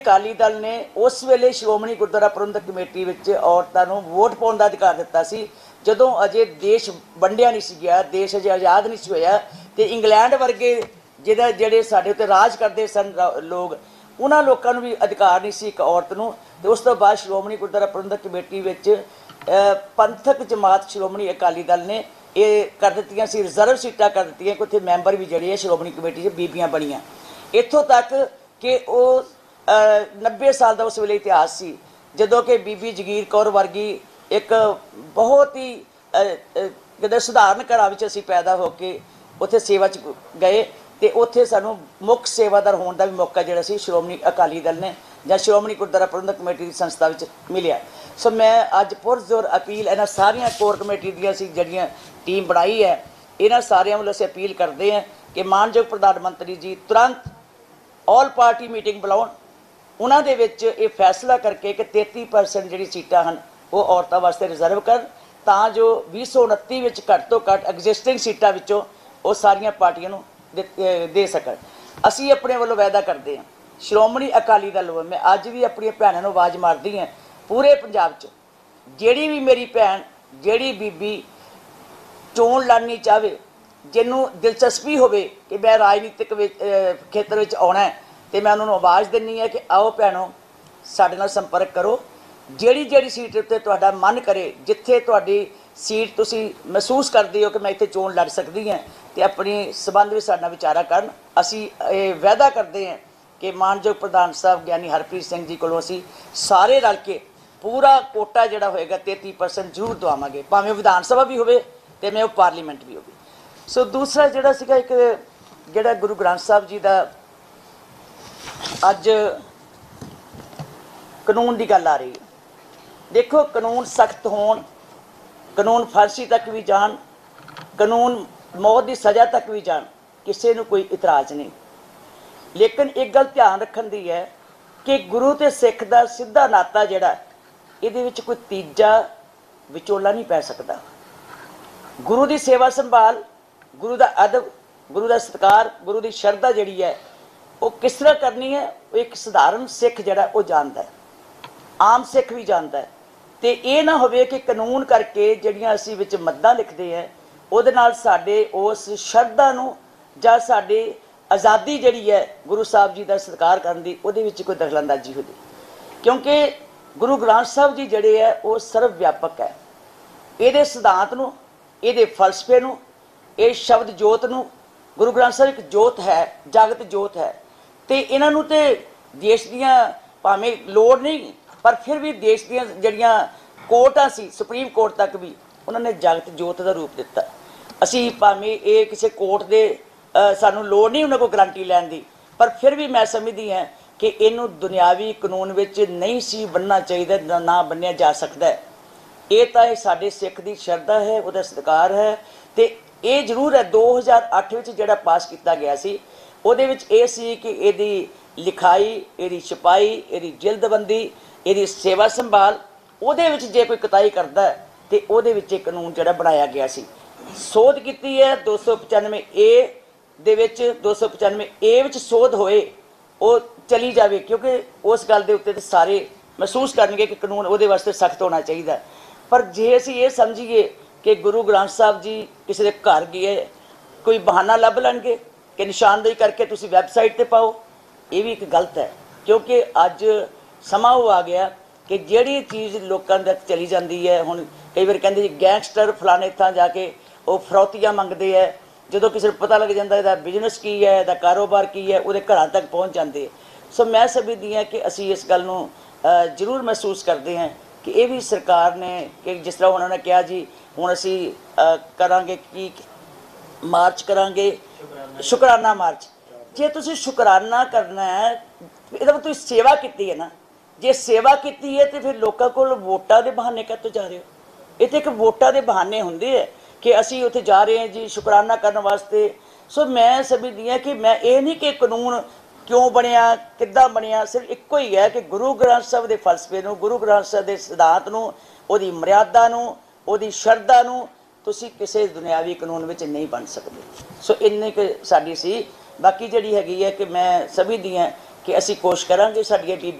ਅਕਾਲੀ ਦਲ ਨੇ ਉਸ ਵੇਲੇ ਸ਼੍ਰੋਮਣੀ ਗੁਰਦੁਆਰਾ ਪ੍ਰਬੰਧਕ ਕਮੇਟੀ ਵਿੱਚ ਔਰਤਾਂ ਨੂੰ ਵੋਟ ਪਾਉਣ ਦਾ ਅਧਿਕਾਰ ਦਿੱਤਾ ਸੀ ਜਦੋਂ ਅਜੇ ਦੇਸ਼ ਵੰਡਿਆ ਨਹੀਂ ਸੀ ਗਿਆ, ਦੇਸ਼ ਅਜੇ ਆਜ਼ਾਦ ਨਹੀਂ ਸੀ ਹੋਇਆ ਤੇ ਇੰਗਲੈਂਡ ਵਰਗੇ ਜਿਹੜੇ ਸਾਡੇ ਉੱਤੇ ਰਾਜ ਕਰਦੇ ਸਨ ਲੋਕ, ਉਹਨਾਂ ਲੋਕਾਂ ਨੂੰ ਵੀ ਅਧਿਕਾਰ ਨਹੀਂ ਸੀ ਇੱਕ ਔਰਤ ਨੂੰ। ਤੇ ਉਸ ਤੋਂ ਬਾਅਦ ਸ਼੍ਰੋਮਣੀ ਗੁਰਦੁਆਰਾ ਪ੍ਰਬੰਧਕ ਕਮੇਟੀ ਵਿੱਚ ਪੰਥਕ ਜਮਾਤ ਸ਼੍ਰੋਮਣੀ ਅਕਾਲੀ ਦਲ ਨੇ ਇਹ ਕਰ ਦਿੱਤੀਆਂ ਸੀ, ਰਿਜ਼ਰਵ ਸੀਟਾਂ ਕਰ ਦਿੱਤੀਆਂ ਕਿ ਉੱਥੇ ਮੈਂਬਰ ਵੀ ਜਿਹੜੇ ਸ਼੍ਰੋਮਣੀ ਕਮੇਟੀ 'ਚ ਬੀਬੀਆਂ ਬਣੀਆਂ। ਇੱਥੋਂ ਤੱਕ ਕਿ ਉਹ 90 ਸਾਲ ਦਾ ਉਸ ਵੇਲੇ ਇਤਿਹਾਸ ਸੀ ਜਦੋਂ ਕਿ ਬੀਬੀ ਜਗੀਰ ਕੌਰ ਵਰਗੀ ਇੱਕ ਬਹੁਤ ਹੀ ਕਿਤੇ ਸਧਾਰਨ ਘਰਾਂ ਵਿੱਚ ਅਸੀਂ ਪੈਦਾ ਹੋ ਕੇ ਉੱਥੇ ਸੇਵਾ 'ਚ ਗਏ ਤੇ ਉੱਥੇ ਸਾਨੂੰ ਮੁੱਖ ਸੇਵਾਦਾਰ ਹੋਣ ਦਾ ਵੀ ਮੌਕਾ ਜਿਹੜਾ ਸੀ ਸ਼੍ਰੋਮਣੀ ਅਕਾਲੀ ਦਲ ਨੇ ਜਾਂ ਸ਼੍ਰੋਮਣੀ ਗੁਰਦੁਆਰਾ ਪ੍ਰਬੰਧਕ ਕਮੇਟੀ ਦੀ ਸੰਸਥਾ ਵਿੱਚ ਮਿਲਿਆ। ਸੋ ਮੈਂ ਅੱਜ ਪੁਰਜ਼ੋਰ ਅਪੀਲ ਇਹਨਾਂ ਸਾਰੀਆਂ ਕੋਰ ਕਮੇਟੀ ਦੀਆਂ ਅਸੀਂ ਜਿਹੜੀਆਂ ਟੀਮ ਬਣਾਈ ਹੈ ਇਹਨਾਂ ਸਾਰਿਆਂ ਵੱਲੋਂ ਅਸੀਂ ਅਪੀਲ ਕਰਦੇ ਹਾਂ ਕਿ ਮਾਨਯੋਗ ਪ੍ਰਧਾਨ ਮੰਤਰੀ ਜੀ ਤੁਰੰਤ ਆਲ ਪਾਰਟੀ ਮੀਟਿੰਗ ਬੁਲਾਉਣ, ਉਹਨਾਂ ਦੇ ਵਿੱਚ ਇਹ ਫੈਸਲਾ ਕਰਕੇ ਕਿ 33% ਜਿਹੜੀ ਸੀਟਾਂ ਹਨ ਉਹ ਔਰਤਾਂ ਵਾਸਤੇ ਰਿਜ਼ਰਵ ਕਰਨ ਤਾਂ ਜੋ 2029 ਵਿੱਚ ਘੱਟ ਤੋਂ ਘੱਟ ਐਗਜ਼ਿਸਟਿੰਗ ਸੀਟਾਂ ਵਿੱਚੋਂ ਉਹ ਸਾਰੀਆਂ ਪਾਰਟੀਆਂ ਨੂੰ ਦੇ ਸਕਣ। ਅਸੀਂ ਆਪਣੇ ਵੱਲੋਂ ਵਾਅਦਾ ਕਰਦੇ ਹਾਂ ਸ਼੍ਰੋਮਣੀ ਅਕਾਲੀ ਦਲ ਵੱਲੋਂ, ਮੈਂ ਅੱਜ ਵੀ ਆਪਣੀਆਂ ਭੈਣਾਂ ਨੂੰ ਆਵਾਜ਼ ਮਾਰਦੀ ਹਾਂ ਪੂਰੇ ਪੰਜਾਬ 'ਚ, ਜਿਹੜੀ ਵੀ ਮੇਰੀ ਭੈਣ ਜਿਹੜੀ ਬੀਬੀ ਚੋਣ ਲੜਨੀ ਚਾਹਵੇ, ਜਿਹਨੂੰ ਦਿਲਚਸਪੀ ਹੋਵੇ ਕਿ ਮੈਂ ਰਾਜਨੀਤਿਕ ਖੇਤਰ ਵਿੱਚ ਆਉਣਾ ਤੇ ਮੈਂ ਉਹਨਾਂ ਨੂੰ ਆਵਾਜ਼ ਦਿੰਦੀ ਹੈ ਕਿ ਆਓ ਭੈਣੋ ਸਾਡੇ ਨਾਲ ਸੰਪਰਕ ਕਰੋ। ਜਿਹੜੀ ਸੀਟ ਉੱਤੇ ਤੁਹਾਡਾ ਮਨ ਕਰੇ, ਜਿੱਥੇ ਤੁਹਾਡੀ ਸੀਟ ਤੁਸੀਂ ਮਹਿਸੂਸ ਕਰਦੇ ਹੋ ਕਿ ਮੈਂ ਇੱਥੇ ਚੋਣ ਲੜ ਸਕਦੀ ਹਾਂ ਤੇ ਆਪਣੀ ਸਬੰਧ ਵਿੱਚ ਸਾਡੇ ਨਾਲ ਵਿਚਾਰਾ ਕਰਨ। ਅਸੀਂ ਇਹ ਵਾਅਦਾ ਕਰਦੇ ਹਾਂ ਕਿ ਮਾਨਯੋਗ ਪ੍ਰਧਾਨ ਸਾਹਿਬ ਗਿਆਨੀ ਹਰਪ੍ਰੀਤ ਸਿੰਘ ਜੀ ਕੋਲੋਂ ਅਸੀਂ ਸਾਰੇ ਰਲ ਕੇ ਪੂਰਾ ਕੋਟਾ ਜਿਹੜਾ ਹੋਏਗਾ 33% ਜ਼ਰੂਰ ਦਵਾਵਾਂਗੇ, ਭਾਵੇਂ ਵਿਧਾਨ ਸਭਾ ਵੀ ਹੋਵੇ ਤੇ ਮੈਂ ਉਹ ਪਾਰਲੀਮੈਂਟ ਵੀ ਹੋਵੇ। ਸੋ ਦੂਸਰਾ ਜਿਹੜਾ ਸੀਗਾ ਇੱਕ ਜਿਹੜਾ ਗੁਰੂ ਗ੍ਰੰਥ ਸਾਹਿਬ ਜੀ ਦਾ ਅੱਜ ਕਾਨੂੰਨ ਦੀ ਗੱਲ ਆ ਰਹੀ ਹੈ। ਦੇਖੋ ਕਾਨੂੰਨ ਸਖਤ ਹੋਣ, ਕਾਨੂੰਨ ਫਾਂਸੀ ਤੱਕ ਵੀ ਜਾਣ, ਕਾਨੂੰਨ ਮੌਤ ਦੀ ਸਜ਼ਾ ਤੱਕ ਵੀ ਜਾਣ, ਕਿਸੇ ਨੂੰ ਕੋਈ ਇਤਰਾਜ਼ ਨਹੀਂ। ਲੇਕਿਨ ਇੱਕ ਗੱਲ ਧਿਆਨ ਰੱਖਣ ਦੀ ਹੈ ਕਿ ਗੁਰੂ ਤੇ ਸਿੱਖ ਦਾ ਸਿੱਧਾ ਨਾਤਾ ਜਿਹੜਾ ਇਹਦੇ ਵਿੱਚ ਕੋਈ ਤੀਜਾ ਵਿਚੋਲਾ ਨਹੀਂ ਪੈ ਸਕਦਾ। ਗੁਰੂ ਦੀ ਸੇਵਾ ਸੰਭਾਲ, ਗੁਰੂ ਦਾ ਅਦਬ, ਗੁਰੂ ਦਾ ਸਤਿਕਾਰ, ਗੁਰੂ ਦੀ ਸ਼ਰਧਾ ਜਿਹੜੀ ਹੈ ਉਹ ਕਿਸ ਤਰ੍ਹਾਂ ਕਰਨੀ ਹੈ ਉਹ ਇੱਕ ਸਧਾਰਨ ਸਿੱਖ ਜਿਹੜਾ ਉਹ ਜਾਣਦਾ ਹੈ, ਆਮ ਸਿੱਖ ਵੀ ਜਾਣਦਾ ਹੈ। ਤੇ ਇਹ ਨਾ ਹੋਵੇ ਕਿ ਕਾਨੂੰਨ ਕਰਕੇ ਜਿਹੜੀਆਂ ਅਸੀਂ ਵਿੱਚ ਮੱਦਾਂ ਲਿਖਦੇ ਹਾਂ ਉਹਦੇ ਨਾਲ ਸਾਡੇ ਉਸ ਸ਼ਰਧਾ ਨੂੰ ਜਾਂ ਸਾਡੇ ਆਜ਼ਾਦੀ ਜਿਹੜੀ ਹੈ ਗੁਰੂ ਸਾਹਿਬ ਜੀ ਦਾ ਸਤਿਕਾਰ ਕਰਨ ਦੀ ਉਹਦੇ ਵਿੱਚ ਕੋਈ ਦਖਲਅੰਦਾਜ਼ੀ ਹੋ ਜਾਏ। ਕਿਉਂਕਿ ਗੁਰੂ ਗ੍ਰੰਥ ਸਾਹਿਬ ਜੀ ਜਿਹੜੇ ਹੈ ਉਹ ਸਰਵ ਵਿਆਪਕ ਹੈ। ਇਹਦੇ ਸਿਧਾਂਤ ਨੂੰ, ਇਹਦੇ ਫਲਸਫੇ ਨੂੰ, ਇਹ ਸ਼ਬਦ ਜੋਤ ਨੂੰ, ਗੁਰੂ ਗ੍ਰੰਥ ਸਾਹਿਬ ਇੱਕ ਜੋਤ ਹੈ, ਜਗਤ ਜੋਤ ਹੈ ਤੇ ਇਹਨਾਂ ਨੂੰ ਤੇ ਦੇਸ਼ ਦੀਆਂ ਭਾਵੇਂ ਲੋੜ ਨਹੀਂ ਪਰ ਫਿਰ ਵੀ ਦੇਸ਼ ਦੀਆਂ ਜਿਹੜੀਆਂ ਕੋਰਟਾਂ ਸੀ, ਸੁਪਰੀਮ ਕੋਰਟ ਤੱਕ ਵੀ ਉਹਨਾਂ ਨੇ ਜਗਤ ਜੋਤ ਦਾ ਰੂਪ ਦਿੱਤਾ। ਅਸੀਂ ਭਾਵੇਂ ਇਹ ਕਿਸੇ ਕੋਰਟ ਦੇ ਸਾਨੂੰ ਲੋੜ ਨਹੀਂ ਉਹਨਾਂ ਕੋਲ ਗਰੰਟੀ ਲੈਣ ਦੀ, ਪਰ ਫਿਰ ਵੀ ਮੈਂ ਸਮਝਦੀ ਹਾਂ ਕਿ ਇਹਨੂੰ ਦੁਨਿਆਵੀ ਕਾਨੂੰਨ ਵਿੱਚ ਨਹੀਂ ਸੀ ਬੰਨ੍ਹਣਾ ਚਾਹੀਦਾ, ਨਾ ਬੰਨ੍ਹਿਆ ਜਾ ਸਕਦਾ। ਇਹ ਤਾਂ ਇਹ ਸਾਡੇ ਸਿੱਖ ਦੀ ਸ਼ਰਧਾ ਹੈ, ਉਹਦਾ ਸਤਿਕਾਰ ਹੈ। ਤੇ ਇਹ ਜ਼ਰੂਰ ਹੈ 2008 ਵਿੱਚ ਜਿਹੜਾ ਪਾਸ ਕੀਤਾ ਗਿਆ ਸੀ ਉਹਦੇ ਵਿੱਚ ਇਹ ਸੀ ਕਿ ਇਹਦੀ ਲਿਖਾਈ, ਇਹਦੀ ਛਪਾਈ, ਇਹਦੀ ਜਿਲਦਬੰਦੀ, ਇਹਦੀ ਸੇਵਾ ਸੰਭਾਲ, ਉਹਦੇ ਵਿੱਚ ਜੇ ਕੋਈ ਕੁਤਾਹੀ ਕਰਦਾ ਤੇ ਉਹਦੇ ਵਿੱਚ ਇਹ ਕਾਨੂੰਨ ਜਿਹੜਾ ਬਣਾਇਆ ਗਿਆ ਸੀ। ਸੋਧ ਕੀਤੀ ਹੈ 295A ਦੇ ਵਿੱਚ, 295A ਵਿੱਚ ਸੋਧ ਹੋਏ ਉਹ ਚਲੀ ਜਾਵੇ ਕਿਉਂਕਿ ਉਸ ਗੱਲ ਦੇ ਉੱਤੇ ਤਾਂ ਸਾਰੇ ਮਹਿਸੂਸ ਕਰਨਗੇ ਕਿ ਕਾਨੂੰਨ ਉਹਦੇ ਵਾਸਤੇ ਸਖਤ ਹੋਣਾ ਚਾਹੀਦਾ। ਪਰ ਜੇ ਅਸੀਂ ਇਹ ਸਮਝੀਏ ਕਿ ਗੁਰੂ ਗ੍ਰੰਥ ਸਾਹਿਬ ਜੀ ਕਿਸੇ ਦੇ ਘਰ ਗਏ, ਕੋਈ ਬਹਾਨਾ ਲੱਭ ਲੈਣਗੇ ਕਿ ਨਿਸ਼ਾਨਦੇਹੀ ਕਰਕੇ ਤੁਸੀਂ ਵੈਬਸਾਈਟ 'ਤੇ ਪਾਓ, ਇਹ ਵੀ ਇੱਕ ਗਲਤ ਹੈ। ਕਿਉਂਕਿ ਅੱਜ ਸਮਾਂ ਉਹ ਆ ਗਿਆ ਕਿ ਜਿਹੜੀ ਚੀਜ਼ ਲੋਕਾਂ ਦੇ ਚਲੀ ਜਾਂਦੀ ਹੈ, ਹੁਣ ਕਈ ਵਾਰ ਕਹਿੰਦੇ ਜੀ ਗੈਂਗਸਟਰ ਫਲਾਣੇ ਥਾਂ ਜਾ ਕੇ ਉਹ ਫਰੌਤੀਆਂ ਮੰਗਦੇ ਹੈ, ਜਦੋਂ ਕਿਸੇ ਨੂੰ ਪਤਾ ਲੱਗ ਜਾਂਦਾ ਇਹਦਾ ਬਿਜ਼ਨਸ ਕੀ ਹੈ, ਇਹਦਾ ਕਾਰੋਬਾਰ ਕੀ ਹੈ, ਉਹਦੇ ਘਰਾਂ ਤੱਕ ਪਹੁੰਚ ਜਾਂਦੇ। ਸੋ ਮੈਂ ਸਮਝਦੀ ਹਾਂ ਕਿ ਅਸੀਂ ਇਸ ਗੱਲ ਨੂੰ ਜ਼ਰੂਰ ਮਹਿਸੂਸ ਕਰਦੇ ਹਾਂ ਕਿ ਇਹ ਵੀ ਸਰਕਾਰ ਨੇ ਕਿ ਜਿਸ ਤਰ੍ਹਾਂ ਉਹਨਾਂ ਨੇ ਕਿਹਾ ਜੀ ਹੁਣ ਅਸੀਂ ਕਰਾਂਗੇ ਕੀ ਮਾਰਚ ਕਰਾਂਗੇ, ਸ਼ੁਕਰਾਨਾ ਮਾਰਚ। ਜੇ ਤੁਸੀਂ ਸ਼ੁਕਰਾਨਾ ਕਰਨਾ ਹੈ ਇਹਦਾ ਤੁਸੀਂ ਸੇਵਾ ਕੀਤੀ ਹੈ ਨਾ, ਜੇ ਸੇਵਾ ਕੀਤੀ ਹੈ ਤਾਂ ਫਿਰ ਲੋਕਾਂ ਕੋਲ ਵੋਟਾਂ ਦੇ ਬਹਾਨੇ ਕਾਹਤੋਂ ਜਾ ਰਹੇ ਹੋ? ਇਹ ਤਾਂ ਇੱਕ ਵੋਟਾਂ ਦੇ ਬਹਾਨੇ ਹੁੰਦੇ ਹੈ ਕਿ ਅਸੀਂ ਉੱਥੇ ਜਾ ਰਹੇ ਹਾਂ ਜੀ ਸ਼ੁਕਰਾਨਾ ਕਰਨ ਵਾਸਤੇ। ਸੋ ਮੈਂ ਸਮਝਦੀ ਹਾਂ ਕਿ ਮੈਂ ਇਹ ਨਹੀਂ ਕਿ ਕਾਨੂੰਨ ਕਿਉਂ ਬਣਿਆ, ਕਿੱਦਾਂ ਬਣਿਆ, ਸਿਰਫ ਇੱਕੋ ਹੀ ਹੈ ਕਿ ਗੁਰੂ ਗ੍ਰੰਥ ਸਾਹਿਬ ਦੇ ਫਲਸਫੇ ਨੂੰ, ਗੁਰੂ ਗ੍ਰੰਥ ਸਾਹਿਬ ਦੇ ਸਿਧਾਂਤ ਨੂੰ, ਉਹਦੀ ਮਰਿਆਦਾ ਨੂੰ, ਉਹਦੀ ਸ਼ਰਧਾ ਨੂੰ ਤੁਸੀਂ ਕਿਸੇ ਦੁਨਿਆਵੀ ਕਾਨੂੰਨ ਵਿੱਚ ਨਹੀਂ ਬਣ ਸਕਦੇ। ਸੋ ਇੰਨੇ ਕੁ ਸਾਡੀ ਸੀ। ਬਾਕੀ ਜਿਹੜੀ ਹੈਗੀ ਹੈ ਕਿ ਮੈਂ ਸਮਝਦੀ ਹਾਂ ਕਿ ਅਸੀਂ ਕੋਸ਼ਿਸ਼ ਕਰਾਂਗੇ ਸਾਡੀਆਂ ਬੀਬੀਆਂ